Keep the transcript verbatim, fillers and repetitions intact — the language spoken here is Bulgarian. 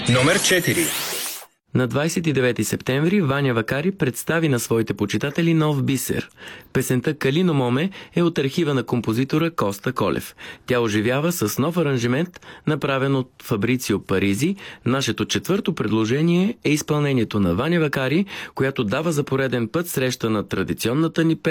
Номер четири. На двадесет и девети септември Ваня Вакари представи на своите почитатели нов бисер. Песента «Калино Моме» е от архива на композитора Коста Колев. Тя оживява с нов аранжимент, направен от Фабрицио Паризи. Нашето четвърто предложение е изпълнението на Ваня Вакари, която дава за пореден път среща на традиционната ни